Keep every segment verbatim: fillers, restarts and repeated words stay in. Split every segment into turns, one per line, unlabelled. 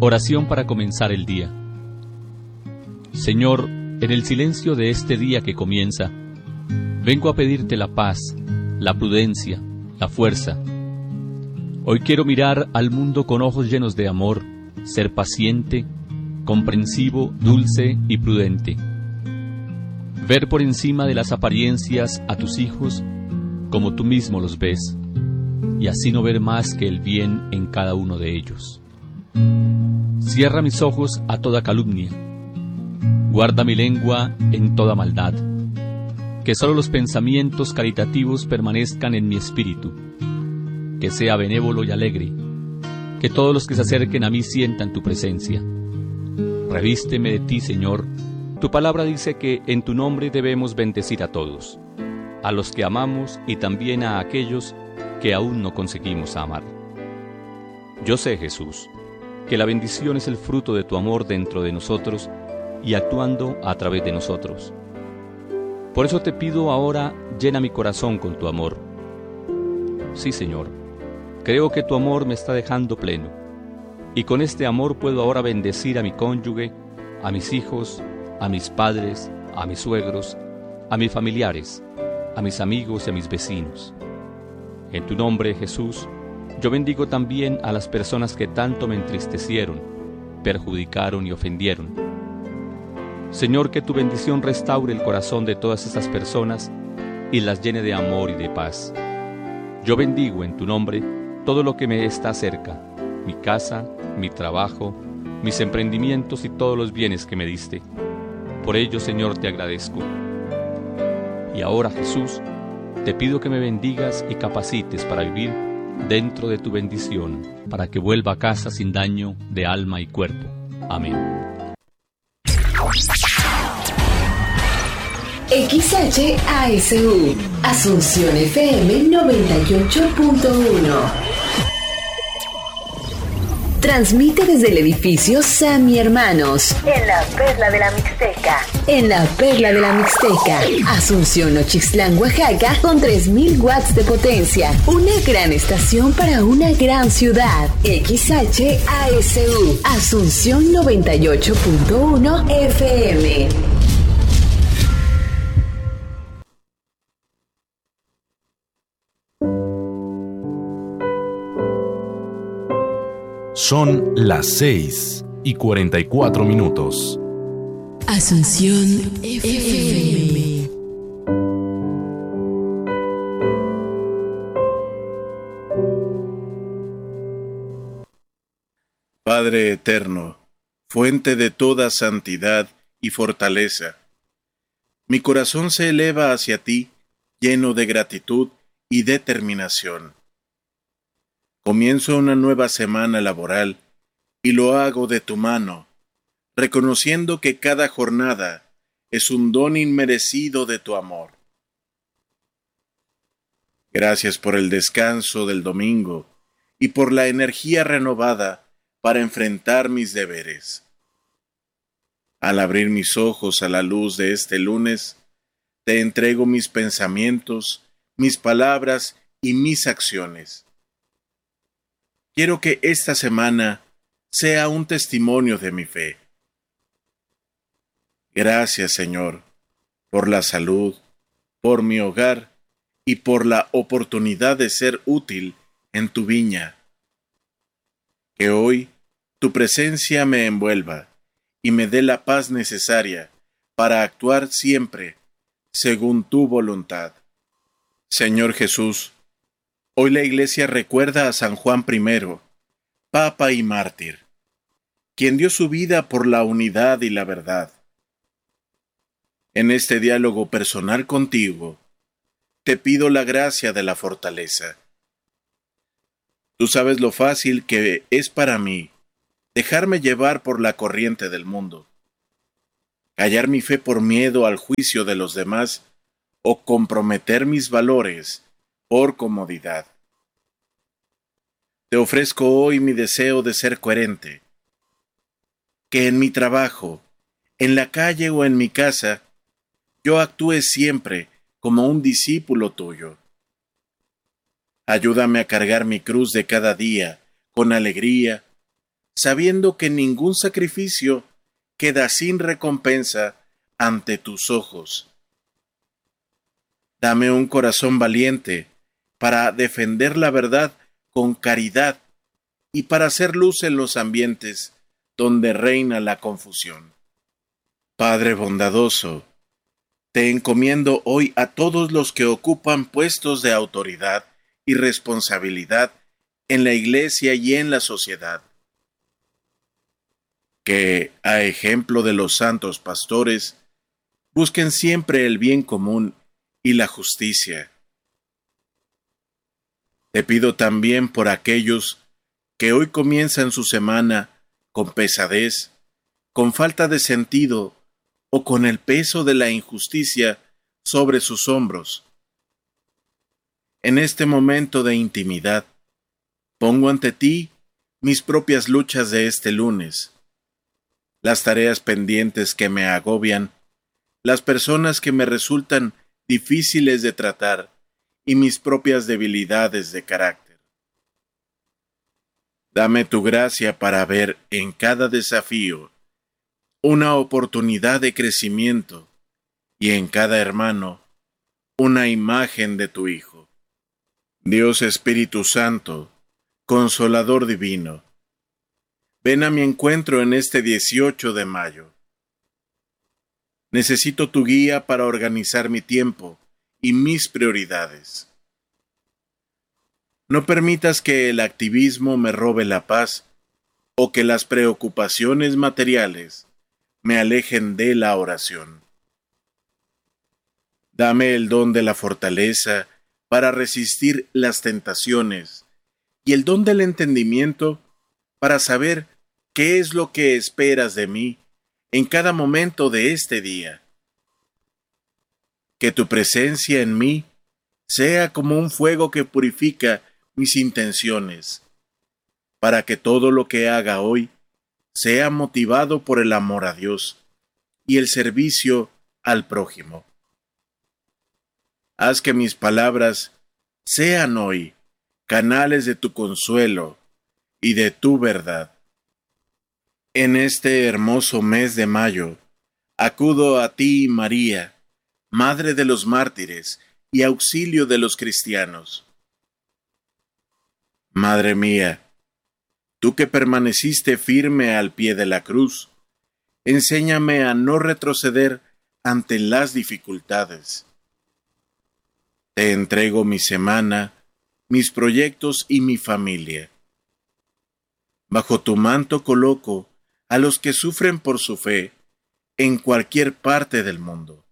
Oración para comenzar el día. Señor, en el silencio de este día que comienza, vengo a pedirte la paz, la prudencia, la fuerza. Hoy quiero mirar al mundo con ojos llenos de amor, ser paciente, comprensivo, dulce y prudente. Ver por encima de las apariencias a tus hijos como tú mismo los ves, y así no ver más que el bien en cada uno de ellos. Cierra mis ojos a toda calumnia, guarda mi lengua en toda maldad, que solo los pensamientos caritativos permanezcan en mi espíritu, que sea benévolo y alegre, que todos los que se acerquen a mí sientan tu presencia. Revísteme de ti, Señor. Tu palabra dice que en tu nombre debemos bendecir a todos, a los que amamos y también a aquellos que aún no conseguimos amar. Yo sé, Jesús, que la bendición es el fruto de tu amor dentro de nosotros y actuando a través de nosotros. Por eso te pido ahora, llena mi corazón con tu amor. Sí, Señor, creo que tu amor me está dejando pleno, y con este amor puedo ahora bendecir a mi cónyuge, a mis hijos, a mis padres, a mis suegros, a mis familiares, a mis amigos y a mis vecinos. En tu nombre, Jesús, yo bendigo también a las personas que tanto me entristecieron, perjudicaron y ofendieron. Señor, que tu bendición restaure el corazón de todas estas personas y las llene de amor y de paz. Yo bendigo en tu nombre todo lo que me está cerca, mi casa, mi trabajo, mis emprendimientos y todos los bienes que me diste. Por ello, Señor, te agradezco. Y ahora, Jesús, te pido que me bendigas y capacites para vivir dentro de tu bendición, para que vuelva a casa sin daño de alma y cuerpo. Amén.
X H A S U, Asunción F M noventa y ocho punto uno. Transmite desde el edificio Sammy Hermanos, en la Perla de la Mixteca. En la Perla de la Mixteca, Asunción, Nochixtlán, Oaxaca, con tres mil watts de potencia. Una gran estación para una gran ciudad. X H A S U, Asunción noventa y ocho punto uno F M.
Son las seis y cuarenta y cuatro minutos.
Asunción F M.
Padre eterno, fuente de toda santidad y fortaleza, mi corazón se eleva hacia ti, lleno de gratitud y determinación. Comienzo una nueva semana laboral y lo hago de tu mano, reconociendo que cada jornada es un don inmerecido de tu amor. Gracias por el descanso del domingo y por la energía renovada para enfrentar mis deberes. Al abrir mis ojos a la luz de este lunes, te entrego mis pensamientos, mis palabras y mis acciones. Quiero que esta semana sea un testimonio de mi fe. Gracias, Señor, por la salud, por mi hogar y por la oportunidad de ser útil en tu viña. Que hoy tu presencia me envuelva y me dé la paz necesaria para actuar siempre según tu voluntad. Señor Jesús, hoy la Iglesia recuerda a San Juan primero, Papa y mártir, quien dio su vida por la unidad y la verdad. En este diálogo personal contigo, te pido la gracia de la fortaleza. Tú sabes lo fácil que es para mí dejarme llevar por la corriente del mundo, callar mi fe por miedo al juicio de los demás o comprometer mis valores por comodidad. Te ofrezco hoy mi deseo de ser coherente, que en mi trabajo, en la calle o en mi casa, yo actúe siempre como un discípulo tuyo. Ayúdame a cargar mi cruz de cada día con alegría, sabiendo que ningún sacrificio queda sin recompensa ante tus ojos. Dame un corazón valiente para defender la verdad con caridad y para hacer luz en los ambientes donde reina la confusión. Padre bondadoso, te encomiendo hoy a todos los que ocupan puestos de autoridad y responsabilidad en la Iglesia y en la sociedad. Que, a ejemplo de los santos pastores, busquen siempre el bien común y la justicia. Te pido también por aquellos que hoy comienzan su semana con pesadez, con falta de sentido o con el peso de la injusticia sobre sus hombros. En este momento de intimidad, pongo ante ti mis propias luchas de este lunes, las tareas pendientes que me agobian, las personas que me resultan difíciles de tratar y mis propias debilidades de carácter. Dame tu gracia para ver en cada desafío una oportunidad de crecimiento y en cada hermano una imagen de tu Hijo. Dios Espíritu Santo, Consolador Divino, ven a mi encuentro en este dieciocho de mayo. Necesito tu guía para organizar mi tiempo y mis prioridades. No permitas que el activismo me robe la paz o que las preocupaciones materiales me alejen de la oración. Dame el don de la fortaleza para resistir las tentaciones y el don del entendimiento para saber qué es lo que esperas de mí en cada momento de este día. Que tu presencia en mí sea como un fuego que purifica mis intenciones, para que todo lo que haga hoy sea motivado por el amor a Dios y el servicio al prójimo. Haz que mis palabras sean hoy canales de tu consuelo y de tu verdad. En este hermoso mes de mayo, acudo a ti, María, Madre de los mártires y auxilio de los cristianos. Madre mía, tú que permaneciste firme al pie de la cruz, enséñame a no retroceder ante las dificultades. Te entrego mi semana, mis proyectos y mi familia. Bajo tu manto coloco a los que sufren por su fe en cualquier parte del mundo.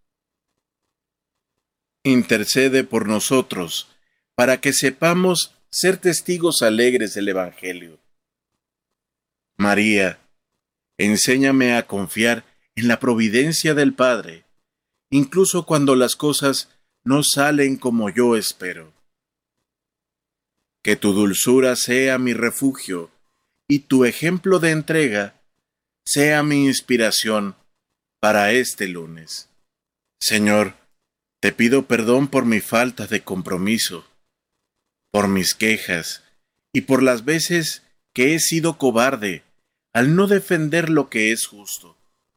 Intercede por nosotros para que sepamos ser testigos alegres del Evangelio. María, enséñame a confiar en la providencia del Padre, incluso cuando las cosas no salen como yo espero. Que tu dulzura sea mi refugio y tu ejemplo de entrega sea mi inspiración para este lunes. Señor, te pido perdón por mi falta de compromiso, por mis quejas y por las veces que he sido cobarde al no defender lo que es justo.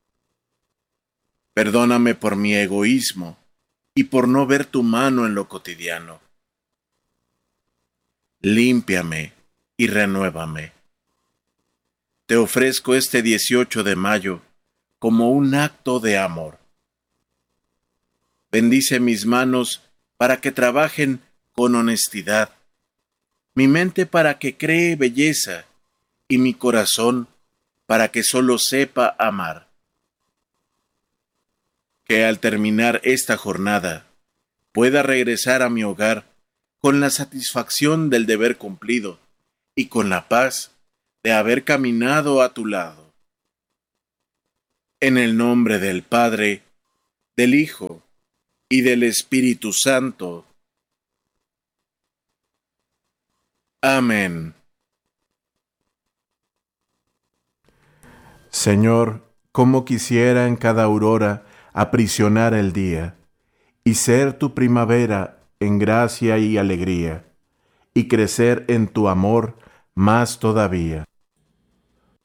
Perdóname por mi egoísmo y por no ver tu mano en lo cotidiano. Límpiame y renuévame. Te ofrezco este dieciocho de mayo como un acto de amor. Bendice mis manos para que trabajen con honestidad, mi mente para que cree belleza y mi corazón para que solo sepa amar. Que al terminar esta jornada pueda regresar a mi hogar con la satisfacción del deber cumplido y con la paz de haber caminado a tu lado. En el nombre del Padre, del Hijo y del Espíritu Santo. Amén.
Señor, cómo quisiera en cada aurora aprisionar el día, y ser tu primavera en gracia y alegría, y crecer en tu amor más todavía.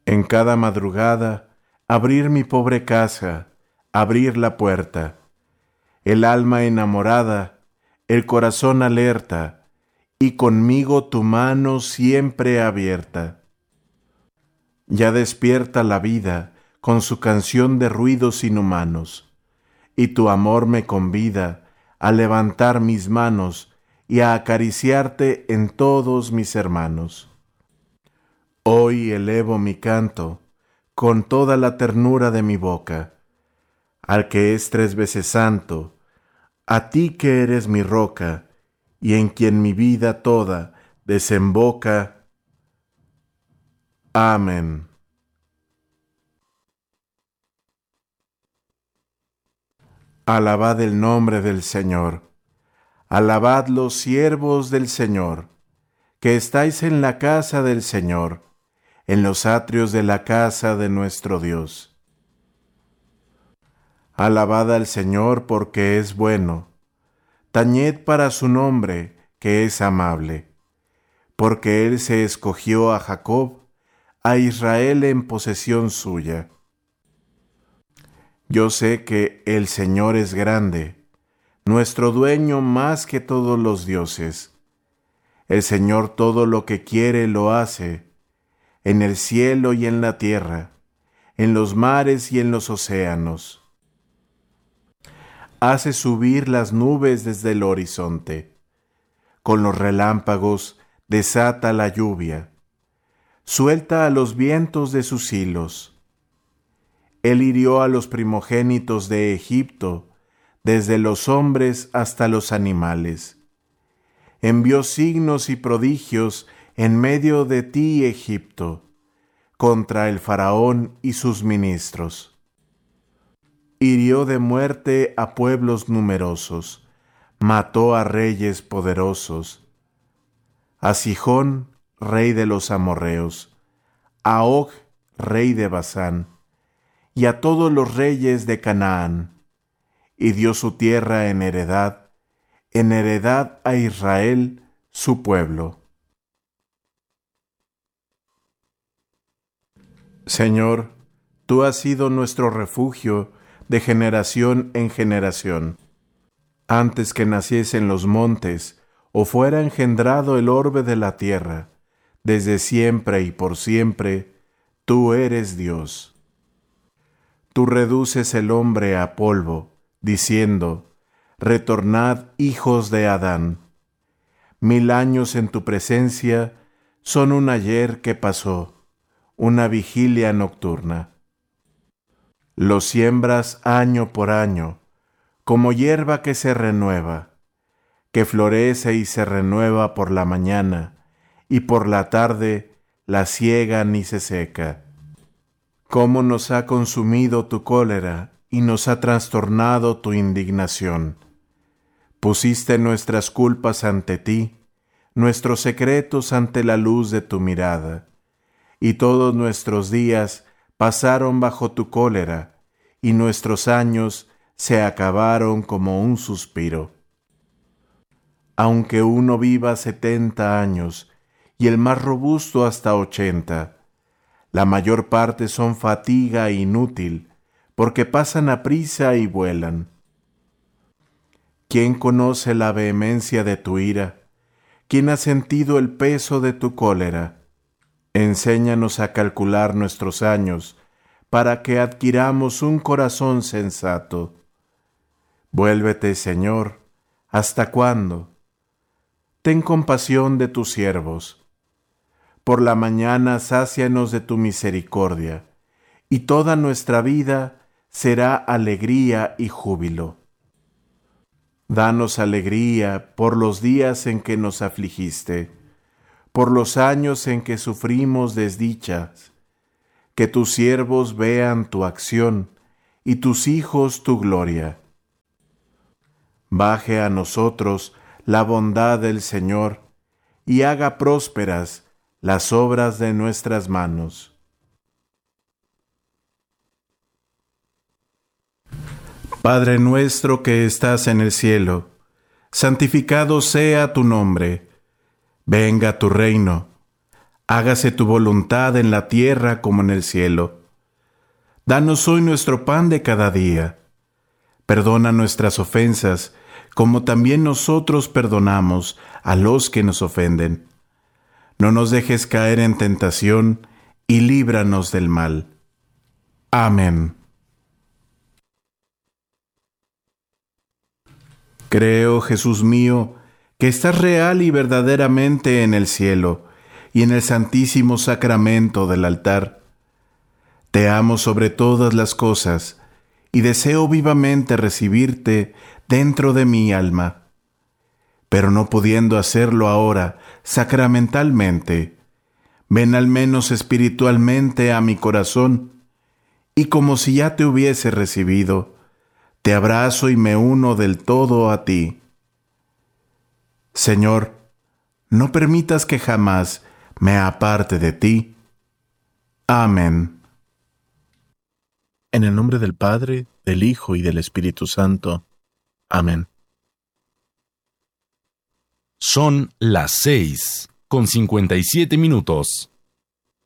En cada madrugada, abrir mi pobre casa, abrir la puerta, el alma enamorada, el corazón alerta, y conmigo tu mano siempre abierta. Ya despierta la vida con su canción de ruidos inhumanos, y tu amor me convida a levantar mis manos y a acariciarte en todos mis hermanos. Hoy elevo mi canto con toda la ternura de mi boca, al que es tres veces santo, a ti que eres mi roca, y en quien mi vida toda desemboca. Amén. Alabad el nombre del Señor. Alabad los siervos del Señor, que estáis en la casa del Señor, en los atrios de la casa de nuestro Dios. Alabad al Señor porque es bueno. Tañed para su nombre, que es amable. Porque Él se escogió a Jacob, a Israel en posesión suya. Yo sé que el Señor es grande, nuestro dueño más que todos los dioses. El Señor todo lo que quiere lo hace, en el cielo y en la tierra, en los mares y en los océanos. Hace subir las nubes desde el horizonte. Con los relámpagos desata la lluvia. Suelta a los vientos de sus hilos. Él hirió a los primogénitos de Egipto, desde los hombres hasta los animales. Envió signos y prodigios en medio de ti, Egipto, contra el faraón y sus ministros. Hirió de muerte a pueblos numerosos, mató a reyes poderosos, a Sihón, rey de los amorreos, a Og, rey de Basán, y a todos los reyes de Canaán, y dio su tierra en heredad, en heredad a Israel, su pueblo. Señor, tú has sido nuestro refugio de generación en generación. Antes que naciesen los montes, o fuera engendrado el orbe de la tierra, desde siempre y por siempre, tú eres Dios. Tú reduces el hombre a polvo, diciendo, retornad, hijos de Adán. Mil años en tu presencia son un ayer que pasó, una vigilia nocturna. Lo siembras año por año, como hierba que se renueva, que florece y se renueva por la mañana, y por la tarde la siega ni se seca. Cómo nos ha consumido tu cólera y nos ha trastornado tu indignación. Pusiste nuestras culpas ante ti, nuestros secretos ante la luz de tu mirada, y todos nuestros días pasaron bajo tu cólera, y nuestros años se acabaron como un suspiro. Aunque uno viva setenta años, y el más robusto hasta ochenta, la mayor parte son fatiga inútil, porque pasan aprisa y vuelan. ¿Quién conoce la vehemencia de tu ira? ¿Quién ha sentido el peso de tu cólera? Enséñanos a calcular nuestros años, para que adquiramos un corazón sensato. Vuélvete, Señor, ¿hasta cuándo? Ten compasión de tus siervos. Por la mañana sácianos de tu misericordia, y toda nuestra vida será alegría y júbilo. Danos alegría por los días en que nos afligiste, por los años en que sufrimos desdichas. Que tus siervos vean tu acción, y tus hijos tu gloria. Baje a nosotros la bondad del Señor, y haga prósperas las obras de nuestras manos. Padre nuestro que estás en el cielo, santificado sea tu nombre. Venga tu reino. Hágase tu voluntad en la tierra como en el cielo. Danos hoy nuestro pan de cada día. Perdona nuestras ofensas, como también nosotros perdonamos a los que nos ofenden. No nos dejes caer en tentación, y líbranos del mal. Amén. Creo, Jesús mío, que estás real y verdaderamente en el cielo y en el santísimo sacramento del altar. Te amo sobre todas las cosas y deseo vivamente recibirte dentro de mi alma. Pero no pudiendo hacerlo ahora sacramentalmente, ven al menos espiritualmente a mi corazón, y como si ya te hubiese recibido, te abrazo y me uno del todo a ti. Señor, no permitas que jamás me aparte de ti. Amén.
En el nombre del Padre, del Hijo y del Espíritu Santo. Amén.
Son las seis con cincuenta y siete minutos.